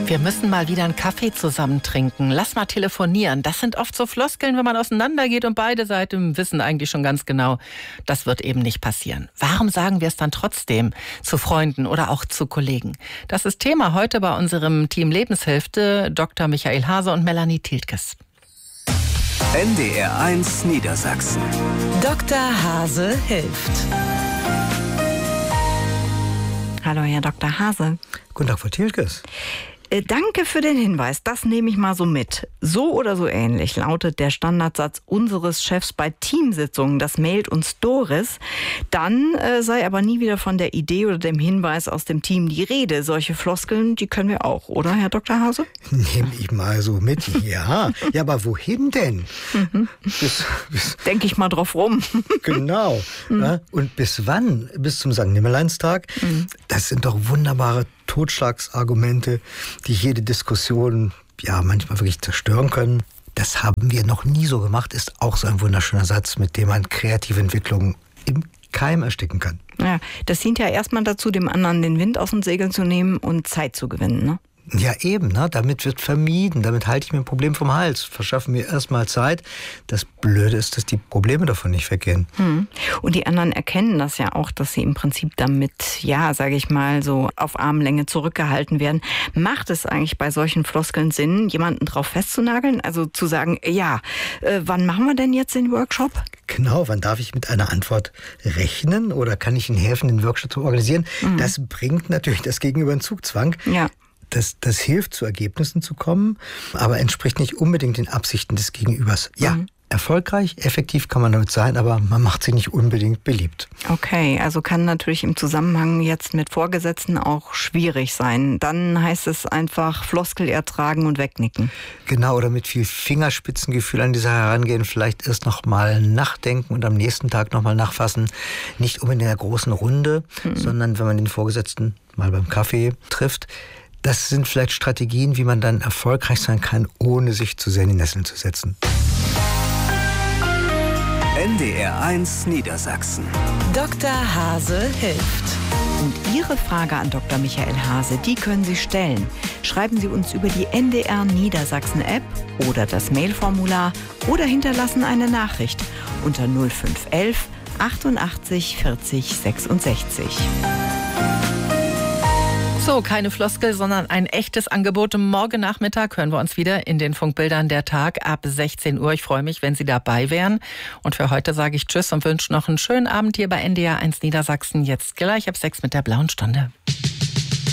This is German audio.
Wir müssen mal wieder einen Kaffee zusammen trinken. Lass mal telefonieren. Das sind oft so Floskeln, wenn man auseinandergeht und beide Seiten wissen eigentlich schon ganz genau, das wird eben nicht passieren. Warum sagen wir es dann trotzdem zu Freunden oder auch zu Kollegen? Das ist Thema heute bei unserem Team Lebenshilfe, Dr. Michael Hase und Melanie Tiltges. NDR 1 Niedersachsen. Dr. Hase hilft. Hallo, Herr Dr. Hase. Guten Tag, Frau Tiltges. Danke für den Hinweis, das nehme ich mal so mit. So oder so ähnlich lautet der Standardsatz unseres Chefs bei Teamsitzungen, das mailt uns Doris. Dann sei aber nie wieder von der Idee oder dem Hinweis aus dem Team die Rede. Solche Floskeln, die können wir auch, oder, Herr Dr. Hase? Nehme ich mal so mit, ja. Ja, aber wohin denn? Denke ich mal drauf rum. Genau. Ja, und bis wann? Bis zum St. Nimmerleinstag? Das sind doch wunderbare Totschlagsargumente, die jede Diskussion ja manchmal wirklich zerstören können. Das haben wir noch nie so gemacht, ist auch so ein wunderschöner Satz, mit dem man kreative Entwicklungen im Keim ersticken kann. Ja, das dient ja erstmal dazu, dem anderen den Wind aus den Segeln zu nehmen und Zeit zu gewinnen, ne? Ja, eben, ne? Damit wird vermieden. Damit halte ich mir ein Problem vom Hals. Verschaffen mir erstmal Zeit. Das Blöde ist, dass die Probleme davon nicht weggehen. Und die anderen erkennen das ja auch, dass sie im Prinzip damit, ja, sage ich mal, so auf Armlänge zurückgehalten werden. Macht es eigentlich bei solchen Floskeln Sinn, jemanden drauf festzunageln? Also zu sagen, ja, wann machen wir denn jetzt den Workshop? Genau, wann darf ich mit einer Antwort rechnen? Oder kann ich Ihnen helfen, den Workshop zu organisieren? Das bringt natürlich das Gegenüber in Zugzwang. Ja. Das hilft, zu Ergebnissen zu kommen, aber entspricht nicht unbedingt den Absichten des Gegenübers. Ja, erfolgreich, effektiv kann man damit sein, aber man macht sie nicht unbedingt beliebt. Okay, also kann natürlich im Zusammenhang jetzt mit Vorgesetzten auch schwierig sein. Dann heißt es einfach Floskel ertragen und wegnicken. Genau, oder mit viel Fingerspitzengefühl an die Sache herangehen, vielleicht erst noch mal nachdenken und am nächsten Tag noch mal nachfassen. Nicht unbedingt in der großen Runde, sondern wenn man den Vorgesetzten mal beim Kaffee trifft. Das sind vielleicht Strategien, wie man dann erfolgreich sein kann, ohne sich zu sehr in die Nesseln zu setzen. NDR 1 Niedersachsen. Dr. Hase hilft. Und Ihre Frage an Dr. Michael Hase, die können Sie stellen. Schreiben Sie uns über die NDR Niedersachsen App oder das Mailformular oder hinterlassen eine Nachricht unter 0511 88 40 66. So, keine Floskel, sondern ein echtes Angebot. Morgen Nachmittag hören wir uns wieder in den Funkbildern der Tag ab 16 Uhr. Ich freue mich, wenn Sie dabei wären. Und für heute sage ich Tschüss und wünsche noch einen schönen Abend hier bei NDR 1 Niedersachsen. Jetzt gleich ab 6 mit der blauen Stunde.